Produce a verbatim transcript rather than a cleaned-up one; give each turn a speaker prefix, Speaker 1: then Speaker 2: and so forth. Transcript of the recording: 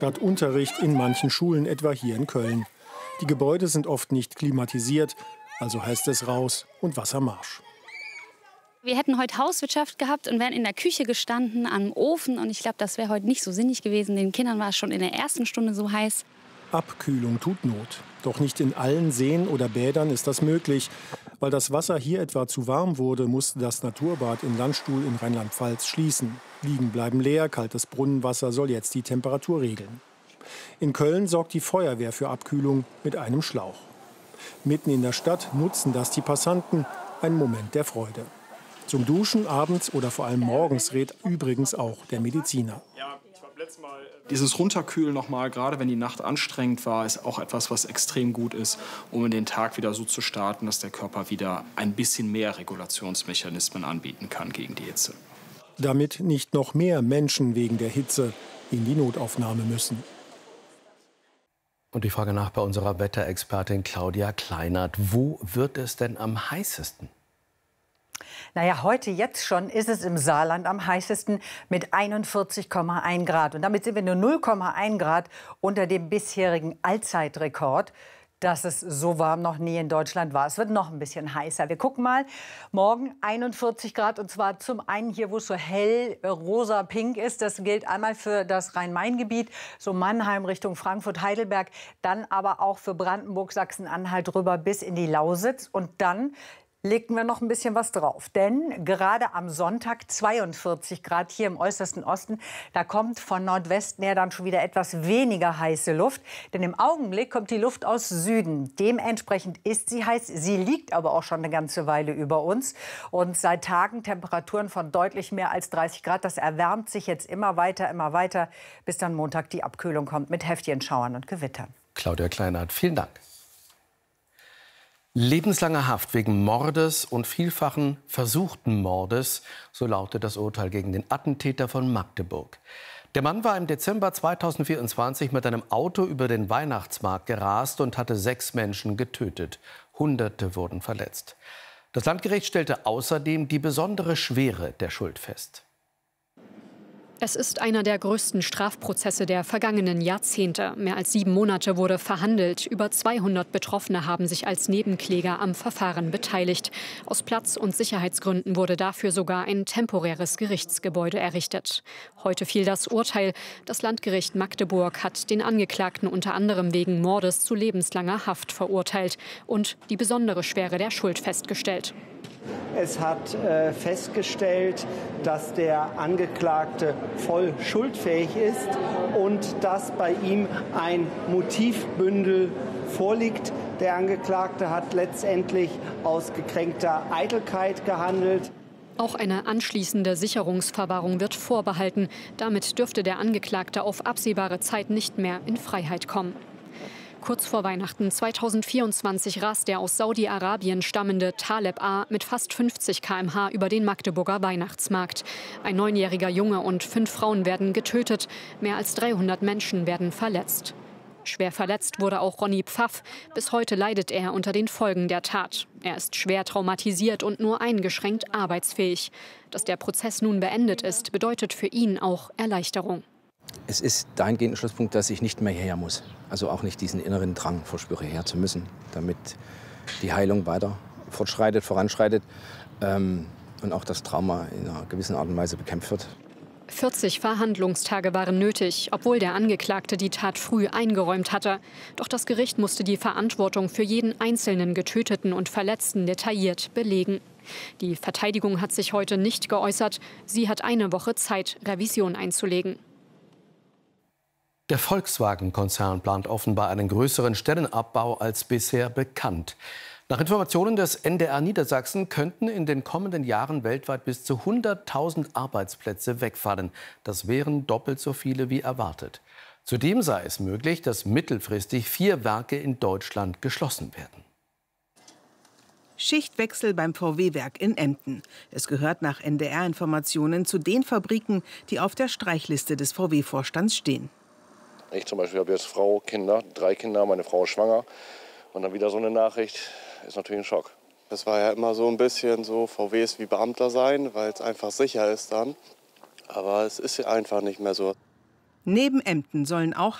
Speaker 1: Statt Unterricht in manchen Schulen, etwa hier in Köln. Die Gebäude sind oft nicht klimatisiert, also heißt es raus und Wassermarsch.
Speaker 2: Wir hätten heute Hauswirtschaft gehabt und wären in der Küche gestanden, am Ofen. Und ich glaube, das wäre heute nicht so sinnig gewesen. Den Kindern war es schon in der ersten Stunde so heiß.
Speaker 1: Abkühlung tut Not. Doch nicht in allen Seen oder Bädern ist das möglich. Weil das Wasser hier etwa zu warm wurde, musste das Naturbad in Landstuhl in Rheinland-Pfalz schließen. Liegen bleiben leer, kaltes Brunnenwasser soll jetzt die Temperatur regeln. In Köln sorgt die Feuerwehr für Abkühlung mit einem Schlauch. Mitten in der Stadt nutzen das die Passanten, ein Moment der Freude. Zum Duschen abends oder vor allem morgens rät übrigens auch der Mediziner.
Speaker 3: Dieses Runterkühlen nochmal, gerade wenn die Nacht anstrengend war, ist auch etwas, was extrem gut ist, um in den Tag wieder so zu starten, dass der Körper wieder ein bisschen mehr Regulationsmechanismen anbieten kann gegen die Hitze.
Speaker 1: Damit nicht noch mehr Menschen wegen der Hitze in die Notaufnahme müssen.
Speaker 4: Und die Frage nach bei unserer Wetterexpertin Claudia Kleinert. Wo wird es denn am heißesten?
Speaker 5: Naja, heute jetzt schon ist es im Saarland am heißesten mit einundvierzig Komma eins Grad. Und damit sind wir nur null Komma eins Grad unter dem bisherigen Allzeitrekord, dass es so warm noch nie in Deutschland war. Es wird noch ein bisschen heißer. Wir gucken mal. Morgen einundvierzig Grad, und zwar zum einen hier, wo es so hell rosa-pink ist. Das gilt einmal für das Rhein-Main-Gebiet, so Mannheim Richtung Frankfurt-Heidelberg, dann aber auch für Brandenburg, Sachsen-Anhalt rüber bis in die Lausitz. Und dann legten wir noch ein bisschen was drauf. Denn gerade am Sonntag zweiundvierzig Grad hier im äußersten Osten. Da kommt von Nordwesten her dann schon wieder etwas weniger heiße Luft. Denn im Augenblick kommt die Luft aus Süden. Dementsprechend ist sie heiß. Sie liegt aber auch schon eine ganze Weile über uns. Und seit Tagen Temperaturen von deutlich mehr als dreißig Grad. Das erwärmt sich jetzt immer weiter, immer weiter, bis dann Montag die Abkühlung kommt mit heftigen Schauern und Gewittern.
Speaker 4: Claudia Kleinert, vielen Dank. Lebenslange Haft wegen Mordes und vielfachen versuchten Mordes, so lautet das Urteil gegen den Attentäter von Magdeburg. Der Mann war im Dezember zweitausendvierundzwanzig mit einem Auto über den Weihnachtsmarkt gerast und hatte sechs Menschen getötet. Hunderte wurden verletzt. Das Landgericht stellte außerdem die besondere Schwere der Schuld fest.
Speaker 6: Es ist einer der größten Strafprozesse der vergangenen Jahrzehnte. Mehr als sieben Monate wurde verhandelt. Über zweihundert Betroffene haben sich als Nebenkläger am Verfahren beteiligt. Aus Platz- und Sicherheitsgründen wurde dafür sogar ein temporäres Gerichtsgebäude errichtet. Heute fiel das Urteil. Das Landgericht Magdeburg hat den Angeklagten unter anderem wegen Mordes zu lebenslanger Haft verurteilt und die besondere Schwere der Schuld festgestellt.
Speaker 7: Es hat äh, festgestellt, dass der Angeklagte voll schuldfähig ist und dass bei ihm ein Motivbündel vorliegt. Der Angeklagte hat letztendlich aus gekränkter Eitelkeit gehandelt.
Speaker 6: Auch eine anschließende Sicherungsverwahrung wird vorbehalten. Damit dürfte der Angeklagte auf absehbare Zeit nicht mehr in Freiheit kommen. Kurz vor Weihnachten zweitausendvierundzwanzig rast der aus Saudi-Arabien stammende Taleb A. mit fast fünfzig Kilometer pro Stunde über den Magdeburger Weihnachtsmarkt. Ein neunjähriger Junge und fünf Frauen werden getötet. Mehr als dreihundert Menschen werden verletzt. Schwer verletzt wurde auch Ronny Pfaff. Bis heute leidet er unter den Folgen der Tat. Er ist schwer traumatisiert und nur eingeschränkt arbeitsfähig. Dass der Prozess nun beendet ist, bedeutet für ihn auch Erleichterung.
Speaker 8: Es ist dahingehend ein Schlusspunkt, dass ich nicht mehr hierher muss. Also auch nicht diesen inneren Drang verspüre, her zu müssen, damit die Heilung weiter fortschreitet, voranschreitet ähm, und auch das Trauma in einer gewissen Art und Weise bekämpft wird.
Speaker 6: vierzig Verhandlungstage waren nötig, obwohl der Angeklagte die Tat früh eingeräumt hatte. Doch das Gericht musste die Verantwortung für jeden einzelnen Getöteten und Verletzten detailliert belegen. Die Verteidigung hat sich heute nicht geäußert. Sie hat eine Woche Zeit, Revision einzulegen.
Speaker 4: Der Volkswagen-Konzern plant offenbar einen größeren Stellenabbau als bisher bekannt. Nach Informationen des N D R Niedersachsen könnten in den kommenden Jahren weltweit bis zu hunderttausend Arbeitsplätze wegfallen. Das wären doppelt so viele wie erwartet. Zudem sei es möglich, dass mittelfristig vier Werke in Deutschland geschlossen werden.
Speaker 9: Schichtwechsel beim V W-Werk in Emden. Es gehört nach N D R-Informationen zu den Fabriken, die auf der Streichliste des V W-Vorstands stehen.
Speaker 10: Ich zum Beispiel habe jetzt Frau, Kinder, drei Kinder, meine Frau ist schwanger. Und dann wieder so eine Nachricht, ist natürlich ein Schock.
Speaker 11: Das war ja immer so ein bisschen so, V W ist wie Beamter sein, weil es einfach sicher ist dann. Aber es ist ja einfach nicht mehr so.
Speaker 9: Neben Emden sollen auch